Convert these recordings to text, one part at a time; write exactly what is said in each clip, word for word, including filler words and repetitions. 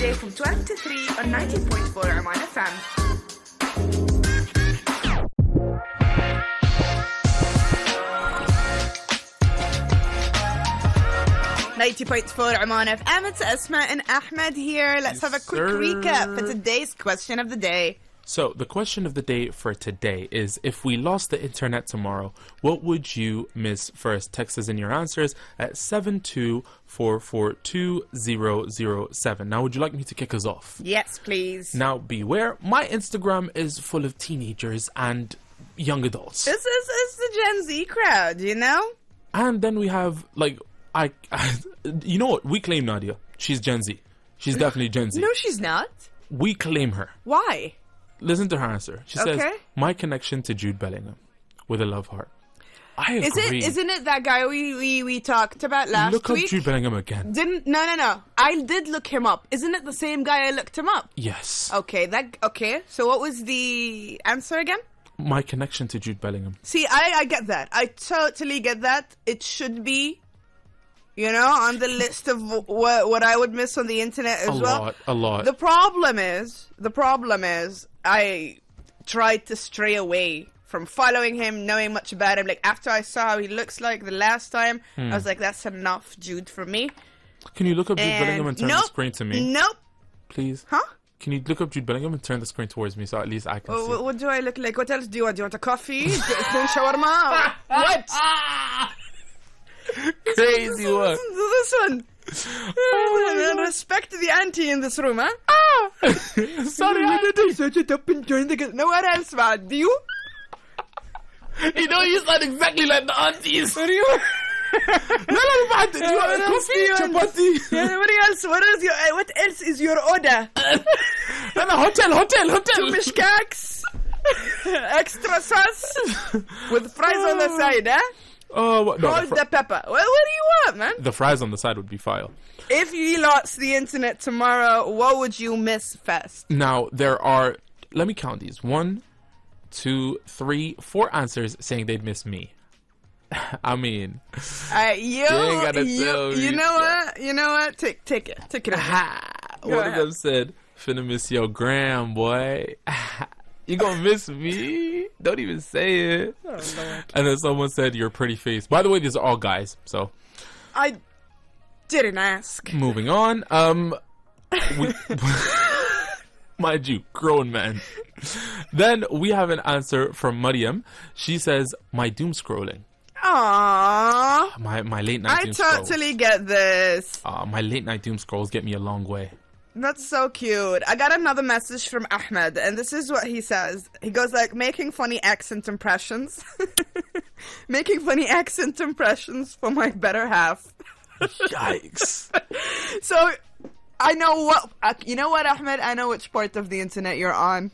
Day from twelve to three on ninety point four Oman F M. ninety point four Oman F M. It's Asma and Ahmed here. Let's Yes, have a quick sir. recap for today's question of the day. So, the question of the day for today is, if we lost the internet tomorrow, what would you miss first? Text us in your answers at seven two four four two zero zero seven. Now, would you like me to kick us off? Yes, please. Now, beware, my Instagram is full of teenagers and young adults. This is, is the Gen Z crowd, you know? And then we have, like, I, you know what? We claim Nadia. She's Gen Z. She's definitely Gen Z. No, she's not. We claim her. Why? Listen to her answer. She says, Okay. my connection to Jude Bellingham with a love heart. I agree. Is it? Isn't it that guy we, we, we talked about last Look up week? Jude Bellingham again. Didn't no no no. I did look him up. Isn't it the same guy I looked him up? Yes. Okay, that okay. So what was the answer again? My connection to Jude Bellingham. See, I, I get that. I totally get that. It should be, you know, on the list of what what I would miss on the internet as A well. lot, a lot. The problem is, the problem is, I tried to stray away from following him, knowing much about him. Like, after I saw how he looks like the last time, Hmm. I was like, that's enough, Jude, for me. Can you look up Jude And Bellingham and turn nope, the screen to me? Nope. Please? Huh? Can you look up Jude Bellingham and turn the screen towards me so at least I can What, see? what, what do I look like? What else do you want? Do you want a coffee? Spoon shawarma? What? Crazy one. Listen to this one. Oh, respect the auntie in this room, huh? Ah! Sorry, I didn't search it up and join the... No, what else, man? Do you? You know, you sound exactly like the aunties. What do you... No, no, no, do you want a coffee? Chapati? Yeah, what else? What else? Your, uh, what else is your order? No, no, hotel, hotel, hotel. Mishkaks, extra sauce with fries on the side, huh? Oh, what? No, Hold the, fr- the pepper. Well, what do you want, man? the fries on the side would be fire. If you lost the internet tomorrow, what would you miss first? Now, there are, let me count these. One, two, three, four answers saying they'd miss me. I mean, Uh, you, ain't gotta you, tell you me. know what? You know what? Take, take it, take it. ha, Go one ahead. of them said, finna miss your gram, boy. You gonna miss me? Don't even say it. Oh, Lord. And then someone said, your pretty face. By the way, these are all guys, so I didn't ask. moving on. Um, we, mind you, grown man. Then we have an answer from Mariam. She says, my doom scrolling. Aww. My my late night I doom scrolls. totally get this. Uh, my late night doom scrolls get me a long way. That's so cute. I got another message from Ahmed, and this is what he says. He goes like, making funny accent impressions. Making funny accent impressions for my better half. Yikes. So, I know what... Uh, you know what, Ahmed? I know which part of the internet you're on.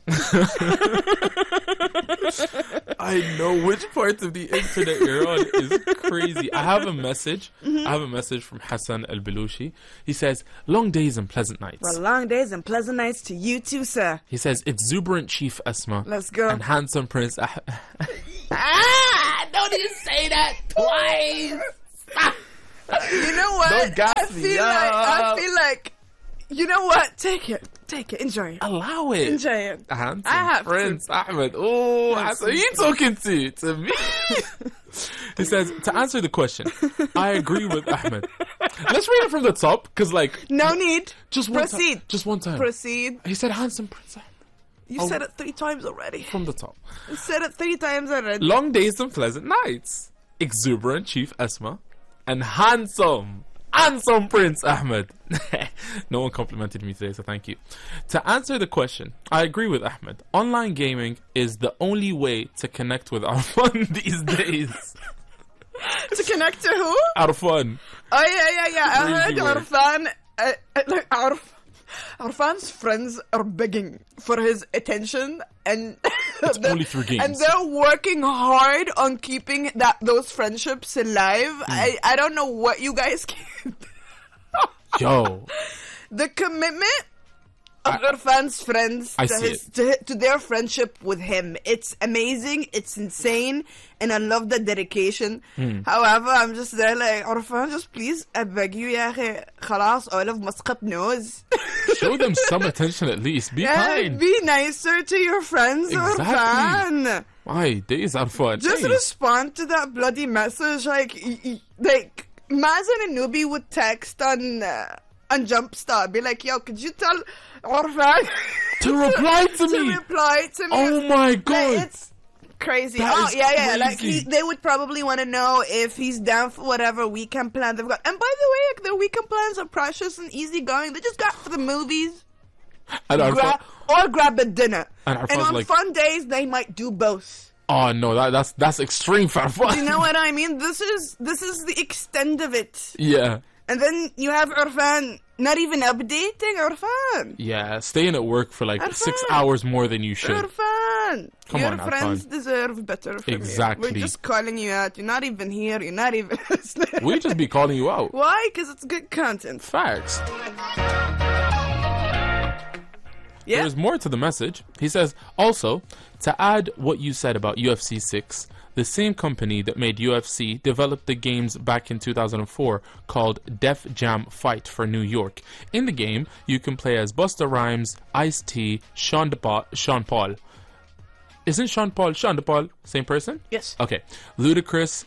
I know which parts of the internet you're on is crazy. I have a message. Mm-hmm. I have a message from Hassan Al-Belushi. He says, long days and pleasant nights. Well, long days and pleasant nights to you too, sir. He says, exuberant Chief Asma. Let's go. And handsome Prince Ah- Ah! Don't even say that twice! You know what? Don't gas I me feel like... I up. feel like... You know what? Take it. Take it. Enjoy it. Allow it. Enjoy it. Handsome I have to. Prince Ahmed. Oh, Hassan, you talking to? To me? He says, to answer the question, I agree with Ahmed. Let's read it from the top, because, like... No need. Just one Proceed. time. Just one time. Proceed. He said, handsome Prince Ahmed. You Oh. said it three times already. From the top. You said it three times already. Long days and pleasant nights. Exuberant Chief Asma. And handsome, handsome Prince Ahmed. No one complimented me today, so thank you. To answer the question, I agree with Ahmed. Online gaming is the only way to connect with our fun these days. To connect to who? Our fun. Oh, yeah, yeah, yeah. I heard Crazy word. Arfan. Uh, uh, like, Arf- Arfan's friends are begging for his attention, and It's only through games. and they're working hard on keeping that those friendships alive. Hmm. I, I don't know what you guys can. Yo. The commitment of Irfan's friends I to, see his, to, to their friendship with him. It's amazing. It's insane. And I love the dedication. Hmm. However, I'm just there like, Irfan, just please, I beg you, يا أخي, خلاص, all of Muscat knows. Show them some attention at least. Be Yeah, kind. be nicer to your friends, Exactly. Irfan. My days are fun. Just Hey. respond to that bloody message. Like, y- y- like Mazen and Nubi would text on uh, on Jumpstart, be like, "Yo, could you tell Orfan To reply to to me. reply to me?" Oh my Like, god. it's crazy. That oh is yeah, yeah. Like crazy. he, they would probably want to know if he's down for whatever weekend plan they've got. And by the way, like, their weekend plans are precious and easygoing. They just got for the movies. And Arfan- Grab, or grab a dinner. And And, Arfan's on like- fun days, they might do both. Oh no, that, that's that's extreme for Arfan. Do you know what I mean? This is this is the extent of it. Yeah. And then you have Irfan not even updating Irfan. Yeah, staying at work for like six Arfan. hours more than you should. Irfan, Come your on, friends Irfan. deserve better from Exactly. you. We're just calling you out. You're not even here. You're not even listening. We just be calling you out. Why? Because it's good content. Facts. Yeah. There's more to the message. He says, also, to add what you said about U F C six, the same company that made U F C developed the games back in two thousand four called Def Jam Fight for New York. In the game, you can play as Busta Rhymes, Ice-T, Sean, DePaul, Sean Paul. Isn't Sean Paul Sean DePaul same person? Yes. Okay. Ludacris,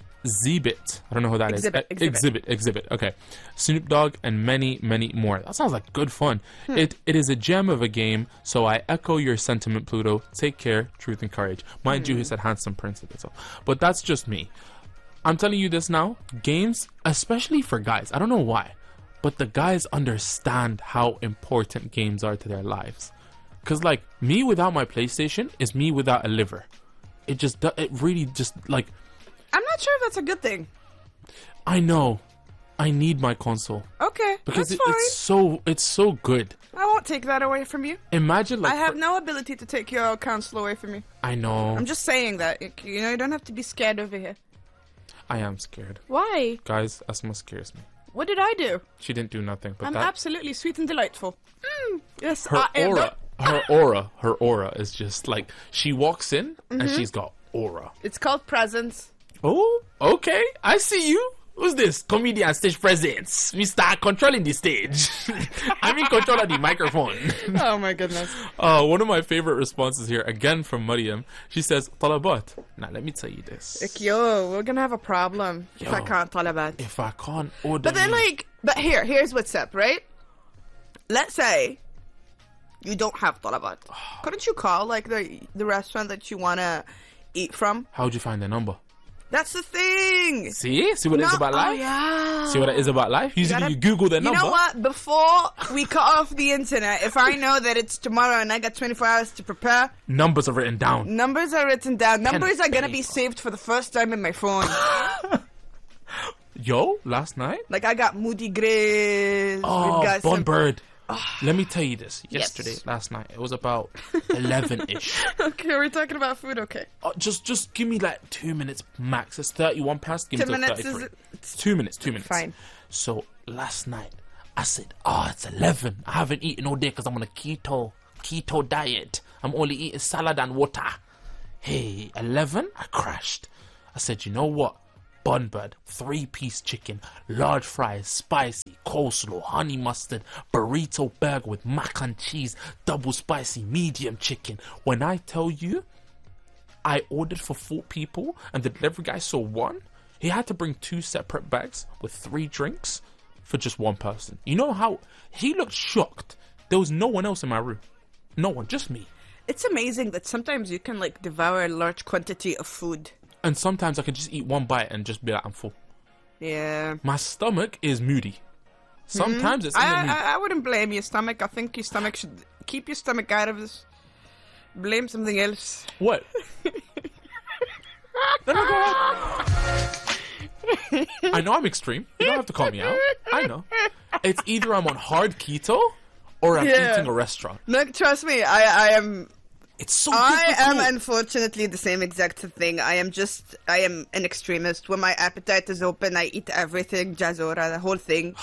Zebit. I don't know who that is. Exhibit, E- Exhibit. Exhibit. Exhibit. Okay. Snoop Dogg and many, many more. That sounds like good fun. Hmm. It It is a gem of a game, so I echo your sentiment, Pluto. Take care, truth and courage. Mind Hmm. you, he said handsome prince at the top. But that's just me. I'm telling you this now. Games, especially for guys, I don't know why, but the guys understand how important games are to their lives. Because, like, me without my PlayStation is me without a liver. It just, do- it really just, like, I'm not sure if that's a good thing. I know. I need my console Okay, because that's it, fine. it's so it's so good. I won't take that away from you. Imagine like I have for- no ability to take your console away from you. I know. I'm just saying that. You you know, you don't have to be scared over here. I am scared, Why? guys. Asma scares me. What did I do? She didn't do nothing, but I'm that absolutely sweet and delightful. Mm, yes, her I am. aura, her aura, her aura is just like she walks in Mm-hmm. and she's got aura. It's called presence. Oh, okay. I see you. Who's this? Comedian stage presence. Mister Controlling the stage. I'm in control of the microphone. Oh my goodness. Uh, one of my favorite responses here, again from Mariam. She says, Talabat. Now, let me tell you this. Like, yo, we're gonna have a problem if I Yo. can't talabat. If I can't order... But then, me- like, but here, here's what's up, right? Let's say you don't have talabat. Couldn't you call, like, the the restaurant that you wanna eat from? How'd you find the number? That's the thing. See? See what it is No- about oh, life? yeah. See what it is about life? Usually gotta- you Google the You number. know what? Before we cut off the internet, if I know that it's tomorrow and I got twenty-four hours to prepare, Numbers are written down. numbers are written down. Numbers are gonna be paper. saved for the first time in my phone. Yo, last night? Like I got Moody Grace. Oh, we've got Bon some- Bird. Let me tell you this. Yes. Yesterday, last night, it was about eleven-ish. Okay, we're talking about food. Okay, Oh, just just give me like two minutes max. It's thirty-one past. Give ten me till minutes thirty-three. is it's Two minutes, two minutes. fine. So last night, I said, oh, it's eleven. I haven't eaten all day because I'm on a keto, keto diet. I'm only eating salad and water. Hey, eleven, I crashed. I said, you know what? Bun bird, three-piece chicken, large fries, spicy, coleslaw, honey mustard, burrito burger with mac and cheese, double spicy, medium chicken. When I tell you, I ordered for four people and the delivery guy saw one, he had to bring two separate bags with three drinks for just one person. You know how he looked shocked. There was no one else in my room. No one, just me. It's amazing that sometimes you can like devour a large quantity of food. And sometimes I can just eat one bite and just be like, I'm full. Yeah. My stomach is moody. Sometimes it's in the I, mood. I I wouldn't blame your stomach. I think your stomach should keep your stomach out of this. Blame something else. What? No, no, go ahead. I know I'm extreme. You don't have to call me out. I know. It's either I'm on hard keto or I'm Yeah. eating a restaurant. Look, trust me, I I am It's so I am difficult. unfortunately the same exact thing. I am just I am an extremist. When my appetite is open, I eat everything, jazora, the whole thing.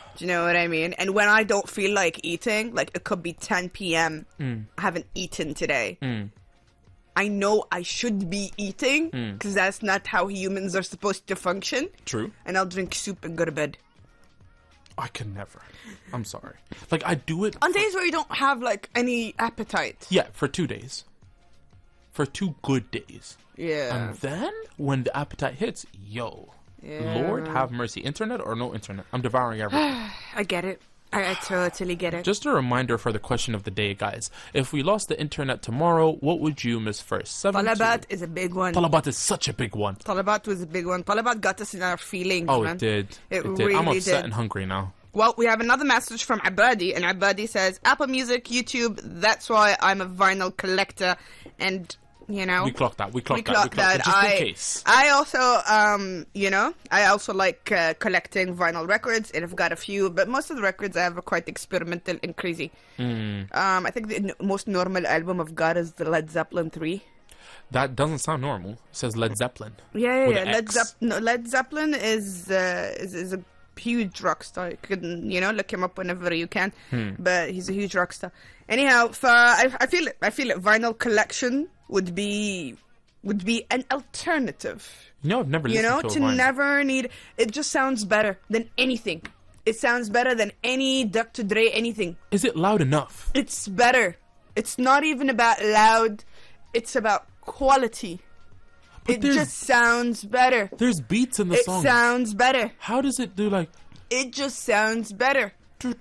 Do you know what I mean? And when I don't feel like eating, like it could be ten p.m. Mm. I haven't eaten today. Mm. I know I should be eating Mm. because that's not how humans are supposed to function. True. And I'll drink soup and go to bed. I can never. I'm sorry. Like, I do it... On days where you don't have, like, any appetite. Yeah, for two days. For two good days. Yeah. And then, when the appetite hits, yo, Yeah. Lord have mercy. Internet or no internet? I'm devouring everything. I get it. I, I totally get it. Just a reminder for the question of the day, guys. If we lost the internet tomorrow, what would you miss first? Seven Talabat two. is a big one. Talabat is such a big one. Talabat was a big one. Talabat got us in our feelings, Oh, man. it did. It did. I'm really upset did. and hungry now. Well, we have another message from Abadi, and Abadi says, Apple Music, YouTube, that's why I'm a vinyl collector. And, you know... We clocked that. We clocked we that. clocked we clocked that. it. Just I, in case. I also, um, you know, I also like uh, collecting vinyl records, and I've got a few, but most of the records I have are quite experimental and crazy. Mm. Um, I think the n- most normal album I've got is the Led Zeppelin three. That doesn't sound normal. It says Led Zeppelin. Yeah, With yeah, an yeah. Led, X. Zepp- no, Led Zeppelin is, uh, is is a huge rock star. You can, you know, look him up whenever you can. Hmm. But he's a huge rock star. Anyhow, for, I, I feel it. I feel it. Vinyl collection would be would be an alternative. You know, I've never You listened know, to a to vinyl. never need. It just sounds better than anything. It sounds better than any Doctor Dre anything. Is it loud enough? It's better. It's not even about loud. It's about quality. But It there's- just sounds better. There's beats in the It song. sounds better. How does it do like... It just sounds better. You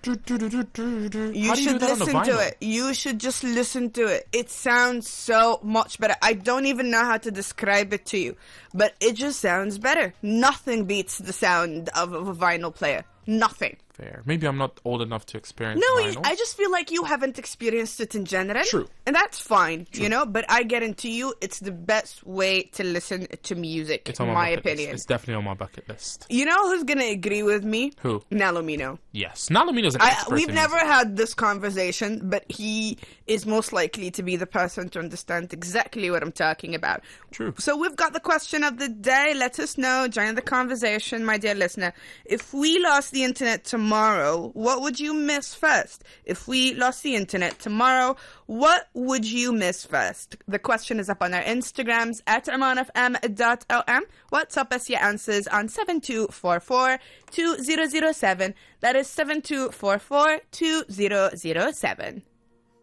You should listen to it. You should just listen to it. It sounds so much better. I don't even know how to describe it to you, but it just sounds better. Nothing beats the sound of, of a vinyl player. Nothing. Fair. Maybe I'm not old enough to experience No, vinyl. you- I just feel like you haven't experienced it in general. True. And that's fine, you know, but I guarantee you it's the best way to listen to music, It's on in my, my bucket opinion. list. It's definitely on my bucket list. You know who's going to agree with me? Who? Nalomino. Yes. Nalamino's an I, expert we've in never music. had this conversation, but he is most likely to be the person to understand exactly what I'm talking about. True. So we've got the question of the day. Let us know. Join the conversation, my dear listener. If we lost the internet tomorrow, what would you miss first? If we lost the internet tomorrow, what would you miss first? The question is up on our Instagrams at oman f m dot o m. WhatsApp us your answers on seven two four four two zero zero seven. That is seven two four four two zero zero seven.